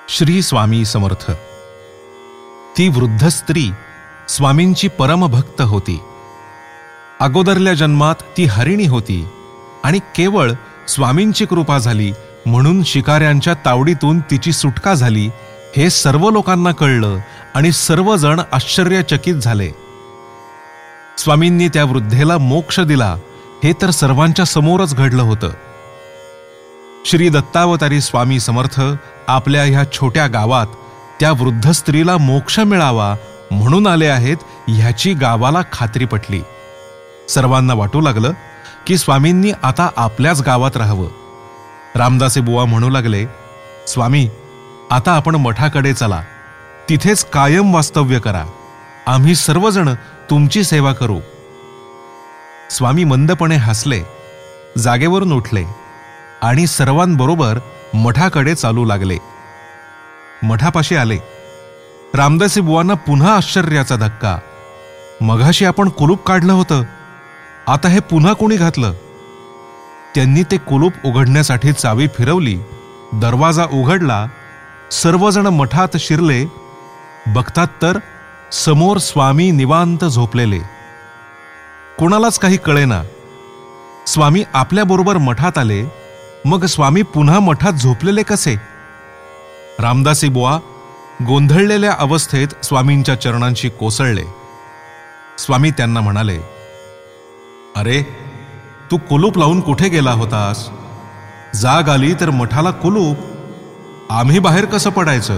श्री स्वामी समर्थ. ती वृद्ध स्त्री स्वामींची परमभक्त होती. अगोदरल्या जन्मात ती हरिणी होती आणि केवळ स्वामींची कृपा झाली म्हणून शिकाऱ्यांच्या तावडीतून तिची सुटका झाली हे सर्व लोकांना कळलं आणि सर्वजण आश्चर्यचकित झाले. स्वामींनी त्या वृद्धेला मोक्ष दिला हे तर सर्वांच्या समोरच घडलं होतं. श्री दत्तावतारी स्वामी समर्थ आपल्या ह्या छोट्या गावात त्या वृद्ध स्त्रीला मोक्ष मिळावा म्हणून आले आहेत ह्याची गावाला खात्री पटली. सर्वांना वाटू लागलं की स्वामींनी आता आपल्याच गावात राहावं. रामदासी बुवा म्हणू लागले, स्वामी, आता आपण मठाकडे चला, तिथेच कायम वास्तव्य करा. आम्ही सर्वजण तुमची सेवा करू. स्वामी मंदपणे हसले, जागेवरून उठले आणि सर्वांबरोबर मठाकडे चालू लागले. मठापाशी आले. रामदासी बुवांना पुन्हा आश्चर्याचा धक्का. मघाशी आपण कुलूप काढलं होतं, आता हे पुन्हा कोणी घातलं? त्यांनी ते कुलूप उघडण्यासाठी चावी फिरवली. दरवाजा उघडला. सर्वजण मठात शिरले. बघतात तर समोर स्वामी निवांत झोपलेले. कोणालाच काही कळेना. स्वामी आपल्याबरोबर मठात आले, मग स्वामी पुन्हा मठात झोपलेले कसे? रामदासी बुवा गोंधळलेल्या अवस्थेत स्वामींच्या चरणांशी कोसळले. स्वामी त्यांना म्हणाले, अरे, तू कुलूप लावून कुठे गेला होतास? जाग आली तर मठाला कुलूप, आम्ही बाहेर कसं पडायचं?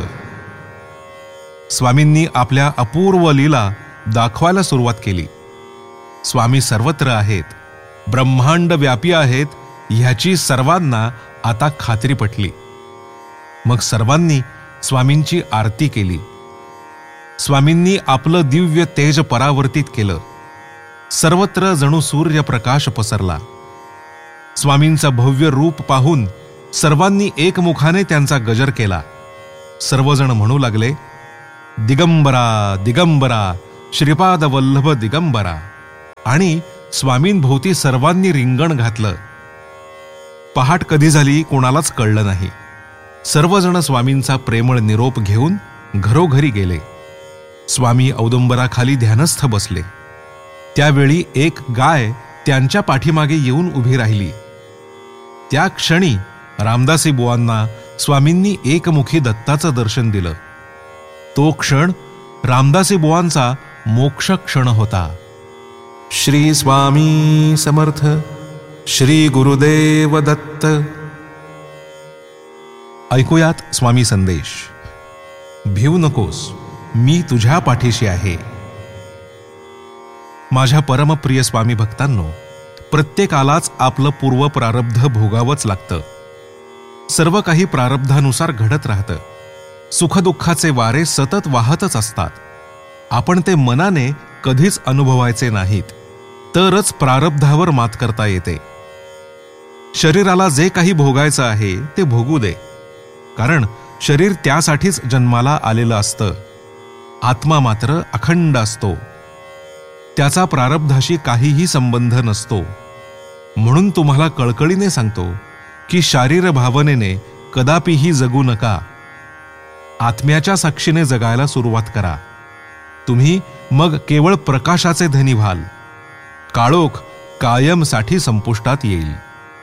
स्वामींनी आपल्या अपूर्व लीला दाखवायला सुरुवात केली. स्वामी सर्वत्र आहेत, ब्रह्मांड व्यापी आहेत ह्याची सर्वांना आता खात्री पटली. मग सर्वांनी स्वामींची आरती केली. स्वामींनी आपलं दिव्य तेज परावर्तित केलं. सर्वत्र जणू सूर्यप्रकाश पसरला. स्वामींचं भव्य रूप पाहून सर्वांनी एकमुखाने त्यांचा गजर केला. सर्वजण म्हणू लागले, दिगंबरा दिगंबरा, श्रीपाद वल्लभ दिगंबरा. आणि स्वामींभोवती सर्वांनी रिंगण घातलं. पहाट कधी झाली कोणालाच कळलं नाही. सर्वजण स्वामींचा प्रेमळ निरोप घेऊन घरोघरी गेले. स्वामी औदुंबराखाली ध्यानस्थ बसले. त्यावेळी एक गाय त्यांच्या पाठीमागे येऊन उभी राहिली. त्या क्षणी रामदासी बुवांना स्वामींनी एकमुखी दत्ताचं दर्शन दिलं. तो क्षण रामदासी बुवांचा मोक्ष क्षण होता. श्री स्वामी समर्थ. श्री गुरुदेव दत्त. ऐकूयात स्वामी संदेश. भिवू नकोस, मी तुझ्या पाठीशी आहे. माझ्या परमप्रिय स्वामी भक्तांनो, प्रत्येकालाच आपलं पूर्व प्रारब्ध भोगावंच लागतं. सर्व काही प्रारब्धानुसार घडत राहतं. सुखदुःखाचे वारे सतत वाहतच असतात. आपण ते मनाने कधीच अनुभवायचे नाहीत, तरच प्रारब्धावर मात करता येते. शरीराला जे काही भोगायचं आहे ते भोगू दे, कारण शरीर त्यासाठीच जन्माला आलेलं असतं. आत्मा मात्र अखंड असतो. त्याचा प्रारब्धाशी काहीही संबंध नसतो. म्हणून तुम्हाला कळकळीने सांगतो की शारीर भावनेने कदापिही जगू नका. आत्म्याच्या साक्षीने जगायला सुरुवात करा. तुम्ही मग केवळ प्रकाशाचे धनी व्हाल. काळोख कायमसाठी संपुष्टात येईल.